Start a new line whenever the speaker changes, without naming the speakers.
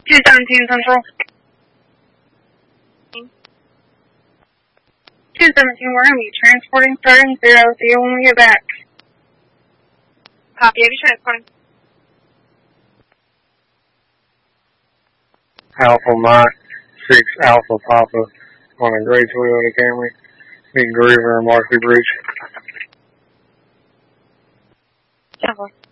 217 Central. 217, we're going to be transporting starting 0. See you when we get back.
Copy, Avi transporting.
Alpha Mike, 6 Alpha Papa on a gray Toyota Camry, Big Griever and Marcy Bridge.
Alpha.